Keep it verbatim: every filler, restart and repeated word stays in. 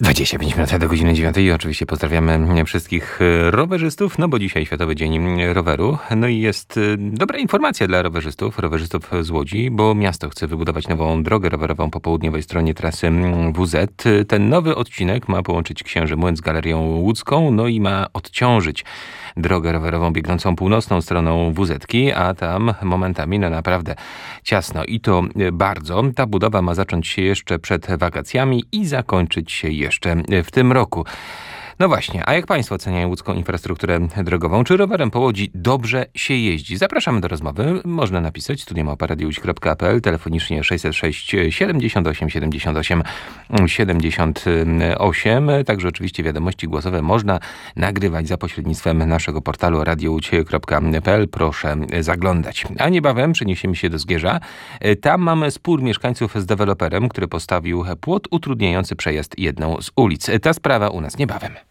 dwadzieścia pięć minut do godziny dziewiątej i oczywiście pozdrawiamy wszystkich rowerzystów, no bo dzisiaj Światowy Dzień Roweru. No i jest dobra informacja dla rowerzystów, rowerzystów z Łodzi, bo miasto chce wybudować nową drogę rowerową po południowej stronie trasy W Z. Ten nowy odcinek ma połączyć Księży Młyn z Galerią Łódzką, no i ma odciążyć drogę rowerową biegnącą północną stroną W Z-ki, a tam momentami no naprawdę ciasno i to bardzo. Ta budowa ma zacząć się jeszcze przed wakacjami i zakończyć się jeszcze w tym roku. No właśnie, a jak Państwo oceniają łódzką infrastrukturę drogową? Czy rowerem po Łodzi dobrze się jeździ? Zapraszamy do rozmowy. Można napisać studio małpa radio łódź kropka p l, telefonicznie sześćset sześć siedemdziesiąt osiem siedemdziesiąt osiem siedemdziesiąt osiem. Także oczywiście wiadomości głosowe można nagrywać za pośrednictwem naszego portalu radio łódź kropka p l. Proszę zaglądać. A niebawem przeniesiemy się do Zgierza. Tam mamy spór mieszkańców z deweloperem, który postawił płot utrudniający przejazd jedną z ulic. Ta sprawa u nas niebawem.